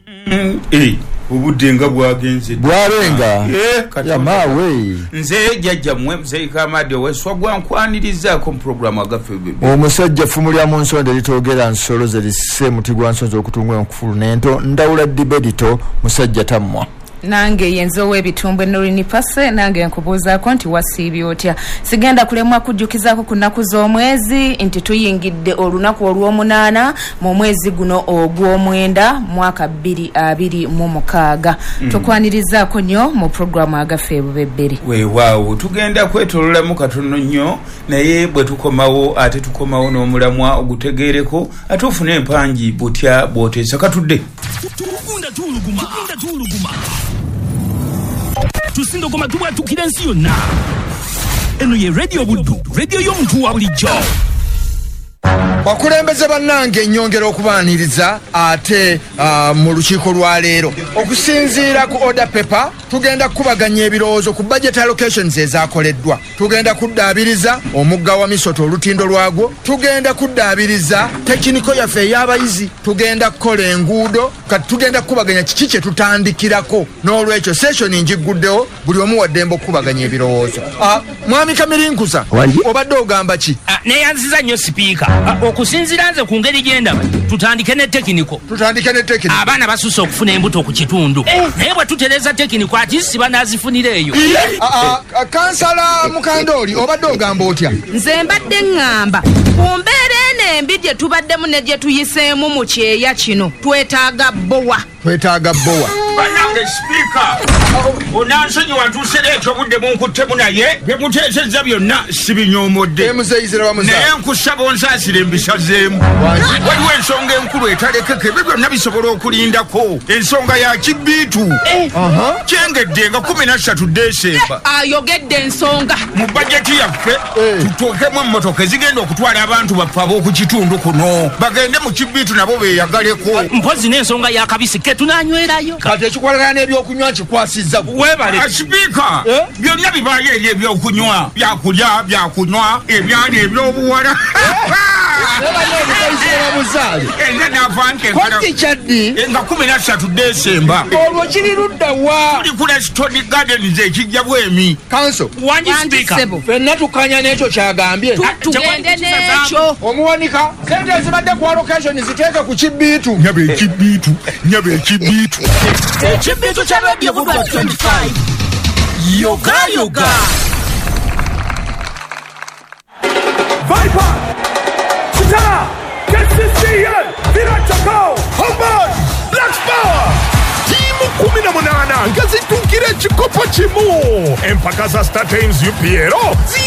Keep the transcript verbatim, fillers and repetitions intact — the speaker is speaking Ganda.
Eh ubudenga bwagenze bwarenga ya mawe nze jajja mwe mzee Kamadi weswa gwankwaniriza ko program agafe bebe omusajja fumu ya Munsonde litogera nsolo ze lisse mutigwa nsonzo okutungwa nkufulu nento ndawula dibedito musajja tamwa nange yenzo webitumbwe Norini Pase nange nkubuza ko nti wasibi otya sigenda kulemwa kujukizako kunaku z'omwezi nti tuyingidde olunaku olw'omunana mu mwezi guno ogw'omwenda mwaka bbiri abiri mu mukaaga mm. Tukwanirizaako nnyo mu programu agafe bubebberi we waawo tugenda kwetolola mu katono nnyo naye bwe tukomawo ate tukomawo n'omulamwa ogutegeereko ate ofune empanji butya bw'oteesa katudde tukunda tuluguma tukunda tuluguma tusindo koma tuwa tukirensi yonna eno ye radio buddu radio y'omuntu wa bulijjo bakulembeze bannange nnyongera okubaaniriza ate uh, mu lukiiko lwa leero okusinziira ku order paper tugenda kubaganya ebirowoozo ku budget allocations ezaakoleddwa tugenda kuddaabiriza omugga wa Misoto olutindo lwagwo tugenda kuddaabiriza tekiniko yaffe ey'abayizi tugenda kukola enguudo kati tugenda kubaganya kiki kye tutandikirako n'olwekyo session njiguddewo buli omu waddembe okubaganya ebirowoozo uh, mwami Kamirinkusa obadde ogamba ki uh, neyanziza nnyo sipiika uh, okusinzira nze ku ngeri gyenda tutandike ne tekiniko tutandike ne tekiniko abaana basusa okufuna embuto ku kitundu naye bwe tutereza tekiniko ati si banaazifunira eyo kansala Mukandoli obadde ogamba otya nze mbadde ngamba ku mbeera eno embi gye tubaddemu ne gye tuyiseemu mu kyeya kino twetaaga bbowa twetaaga bbowa banange speaker onansonyi wantuusera ekyo budde munkuttemu naye bye muteesezza byonna sibinyomodde naye nkusaba onsaasire embisazeemu waliwo ensonga enkulu etalekeke ebyo byonna bisobola okulindako ensonga ya kibbiitu kyengedde nga kumi na ssatu Desemba ayogedde ensonga mu bajeti yaffe tutuukemu emmotoka ezigenda okutwala abantu baffe ab'oku kitundu kuno bagende mu kibbiitu nabo beeyagaleko mpozi n'ensonga ya kabisi ke tunanywerayo kati ekikwalagana n'ebyokunywa kikwasizza webale sipiika byonna bibaayo eri ebyokunywa byakulya byakunywa ebyana ebyobuwala nga kumi na ssatu Desemba olwo kiri ludda wa tuli ku Leston Gardens ekijja bwemi kanso wanji speaker fenna tukanya n'ekyo kyagambye tugende n'ekyo omuwanika sente ezibadde ku allocation ziteeke ku kibbiitu nyaba ekibbiitu nyaba ekibbiitu ekibbiitu kya radio budwa twenty-five yoga yoga Viper Chitara K C C L Virachako Homeboy Black Power timu kumi na munana ngazitunkire ekikopo kimu empaka za Star Times U P L